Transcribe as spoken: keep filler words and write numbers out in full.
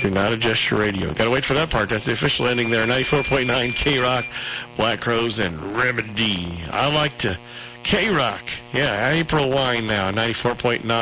Do not adjust your radio. Got to wait for that part. That's the official ending there. ninety-four point nine K-Rock, Black Crowes, and Remedy. I like to... K-Rock. Yeah, April Wine now, ninety-four point nine.